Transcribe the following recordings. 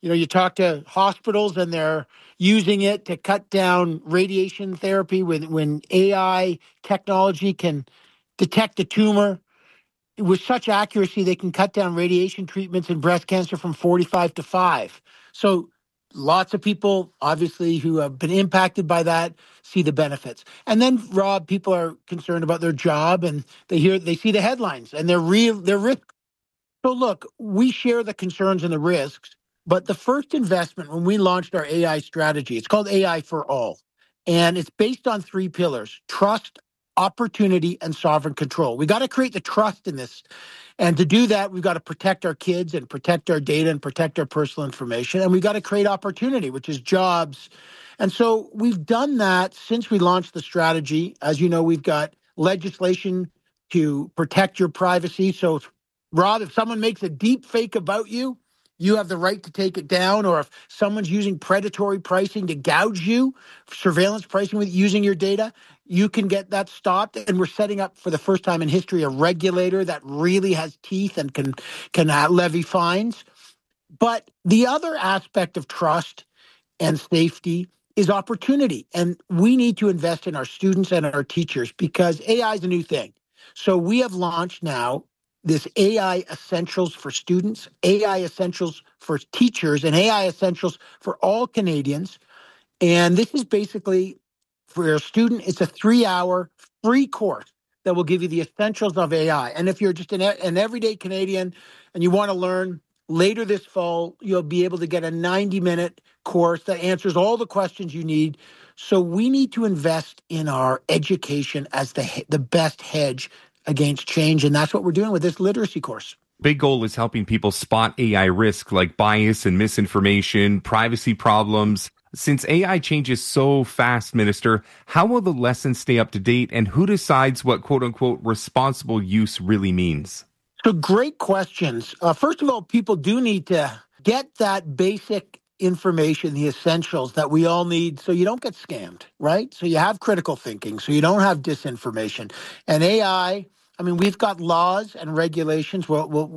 You talk to hospitals and they're using it to cut down radiation therapy when AI technology can detect a tumor with such accuracy, they can cut down radiation treatments in breast cancer from 45 to 5. So lots of people, obviously, who have been impacted by that see the benefits. And then, Rob, people are concerned about their job and they see the headlines and they're risk. So look, we share the concerns and the risks, but the first investment when we launched our AI strategy, it's called AI for All. And it's based on 3 pillars: trust, opportunity, and sovereign control. We got to create the trust in this. And to do that, we've got to protect our kids and protect our data and protect our personal information. And we got to create opportunity, which is jobs. And so we've done that since we launched the strategy. As you know, we've got legislation to protect your privacy. So, Rob, if someone makes a deep fake about you, you have the right to take it down. Or if someone's using predatory pricing to gouge you, surveillance pricing with using your data, you can get that stopped. And we're setting up for the first time in history a regulator that really has teeth and can levy fines. But the other aspect of trust and safety is opportunity. And we need to invest in our students and our teachers because AI is a new thing. So we have launched now this AI Essentials for students, AI Essentials for teachers, and AI Essentials for all Canadians. And this is basically for a student, it's a 3-hour free course that will give you the essentials of AI. And if you're just an everyday Canadian and you want to learn, later this fall, you'll be able to get a 90-minute course that answers all the questions you need. So we need to invest in our education as the best hedge against change. And that's what we're doing with this literacy course. Big goal is helping people spot AI risk like bias and misinformation, privacy problems. Since AI changes so fast, Minister, how will the lessons stay up to date and who decides what quote-unquote responsible use really means? So great questions. First of all, people do need to get that basic information, the essentials that we all need so you don't get scammed, right? So you have critical thinking, so you don't have disinformation. And AI, I mean, we've got laws and regulations.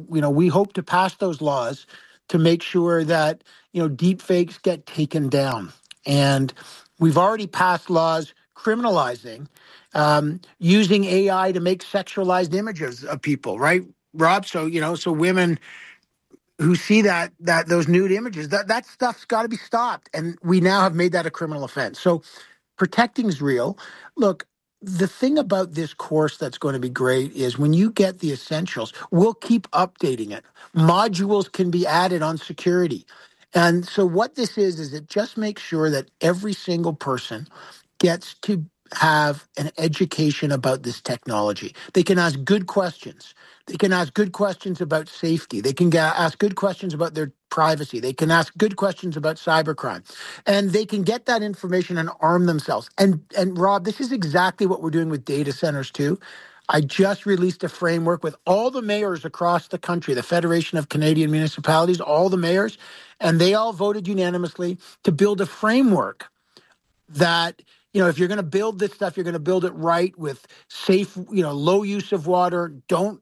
We hope to pass those laws to make sure that, deep fakes get taken down. And we've already passed laws criminalizing using AI to make sexualized images of people, right, Rob? So women who see that those nude images, that stuff's got to be stopped, and we now have made that a criminal offense. So protecting is real. Look, the thing about this course that's going to be great is when you get the essentials, we'll keep updating it. Modules can be added on security. And so what this is it just makes sure that every single person gets to have an education about this technology. They can ask good questions. They can ask good questions about safety. They can ask good questions about their privacy. They can ask good questions about cybercrime. And they can get that information and arm themselves. And Rob, this is exactly what we're doing with data centers too. I just released a framework with all the mayors across the country, the Federation of Canadian Municipalities, all the mayors, and they all voted unanimously to build a framework that, if you're going to build this stuff, you're going to build it right with safe, low use of water. Don't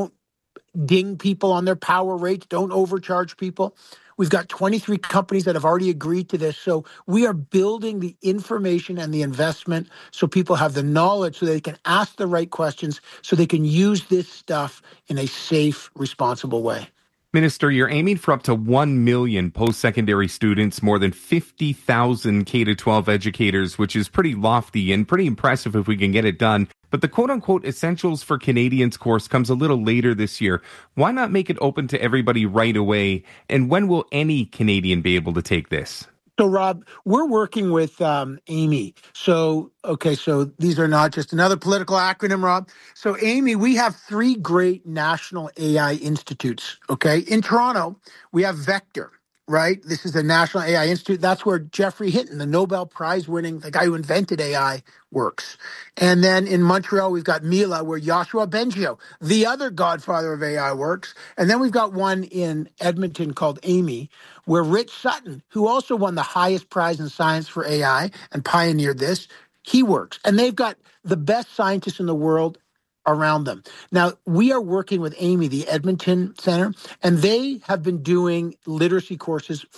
ding people on their power rates. Don't overcharge people. We've got 23 companies that have already agreed to this. So we are building the information and the investment so people have the knowledge so they can ask the right questions so they can use this stuff in a safe, responsible way. Minister, you're aiming for up to 1 million post-secondary students, more than 50,000 K-12 educators, which is pretty lofty and pretty impressive if we can get it done. But the quote-unquote Essentials for Canadians course comes a little later this year. Why not make it open to everybody right away? And when will any Canadian be able to take this? So, Rob, we're working with AIME. So these are not just another political acronym, Rob. So AIME, we have 3 great national AI institutes, okay? In Toronto, we have Vector, right? This is a national AI institute. That's where Geoffrey Hinton, the Nobel Prize winning, the guy who invented AI, works. And then in Montreal, we've got Mila, where Yoshua Bengio, the other godfather of AI, works. And then we've got one in Edmonton called AIME, where Rich Sutton, who also won the highest prize in science for AI and pioneered this, he works. And they've got the best scientists in the world around them. Now, we are working with AIME, the Edmonton Center, and they have been doing literacy courses